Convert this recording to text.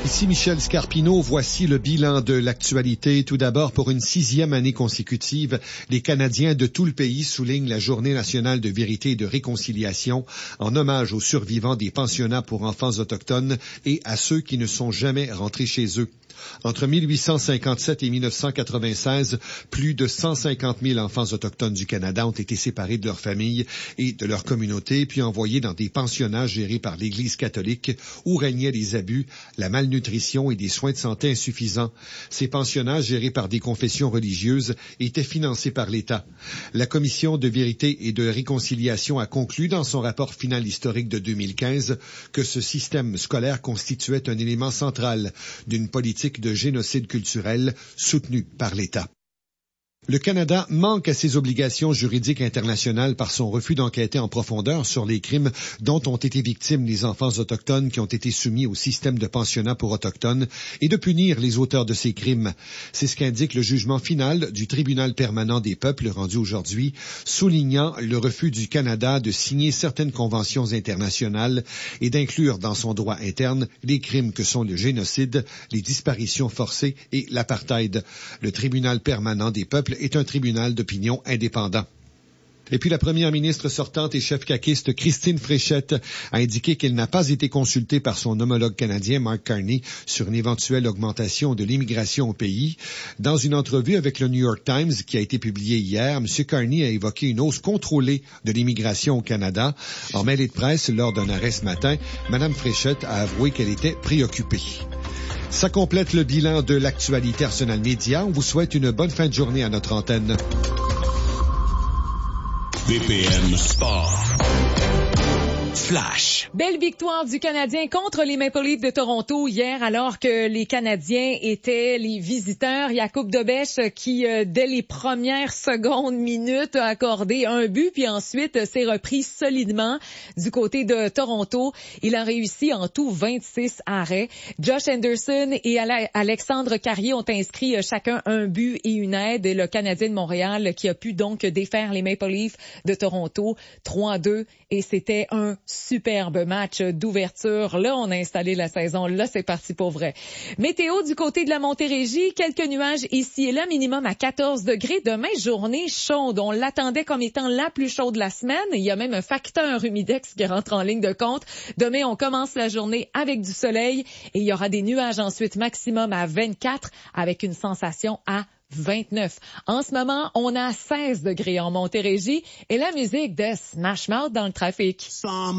Ici Michel Scarpino, voici le bilan de l'actualité. Tout d'abord, pour une 6e année consécutive, les Canadiens de tout le pays soulignent la Journée nationale de vérité et de réconciliation en hommage aux survivants des pensionnats pour enfants autochtones et à ceux qui ne sont jamais rentrés chez eux. Entre 1857 et 1996, plus de 150 000 enfants autochtones du Canada ont été séparés de leur famille et de leur communauté, puis envoyés dans des pensionnats gérés par l'Église catholique où régnaient les abus, la malnutrition et des soins de santé insuffisants. Ces pensionnats, gérés par des confessions religieuses, étaient financés par l'État. La Commission de vérité et de réconciliation a conclu dans son rapport final historique de 2015 que ce système scolaire constituait un élément central d'une politique de génocide culturel soutenu par l'État. Le Canada manque à ses obligations juridiques internationales par son refus d'enquêter en profondeur sur les crimes dont ont été victimes les enfants autochtones qui ont été soumis au système de pensionnat pour autochtones et de punir les auteurs de ces crimes. C'est ce qu'indique le jugement final du Tribunal permanent des peuples rendu aujourd'hui, soulignant le refus du Canada de signer certaines conventions internationales et d'inclure dans son droit interne les crimes que sont le génocide, les disparitions forcées et l'apartheid. Le Tribunal permanent des peuples est un tribunal d'opinion indépendant. Et puis la première ministre sortante et chef caquiste Christine Fréchette a indiqué qu'elle n'a pas été consultée par son homologue canadien Mark Carney sur une éventuelle augmentation de l'immigration au pays. Dans une entrevue avec le New York Times qui a été publiée hier, M. Carney a évoqué une hausse contrôlée de l'immigration au Canada. En mêlée de presse, lors d'un arrêt ce matin, Mme Fréchette a avoué qu'elle était préoccupée. Ça complète le bilan de l'actualité Arsenal Média. On vous souhaite une bonne fin de journée à notre antenne. BPM Sport. Flash. Belle victoire du Canadien contre les Maple Leafs de Toronto hier alors que les Canadiens étaient les visiteurs. Jakub Dobeš qui, dès les premières secondes, minutes, a accordé un but puis ensuite s'est repris solidement du côté de Toronto. Il a réussi en tout 26 arrêts. Josh Anderson et Alexandre Carrier ont inscrit chacun un but et une aide. Et le Canadien de Montréal qui a pu donc défaire les Maple Leafs de Toronto 3-2 et c'était un superbe match d'ouverture. Là, on a installé la saison. Là, c'est parti pour vrai. Météo du côté de la Montérégie, quelques nuages ici et là, minimum à 14 degrés. Demain, journée chaude. On l'attendait comme étant la plus chaude de la semaine. Il y a même un facteur humidex qui rentre en ligne de compte. Demain, on commence la journée avec du soleil et il y aura des nuages ensuite maximum à 24 avec une sensation à 29. En ce moment, on a 16 degrés en Montérégie et la musique de Smash Mouth dans le trafic.